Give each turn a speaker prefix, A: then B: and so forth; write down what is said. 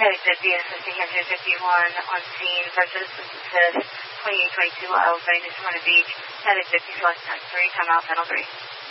A: Headed to BSSC Hampton 51 on scene, President Assist, 2822 Isles Bay, New Smyrna Beach, headed 50 select time 3, time out, panel 3.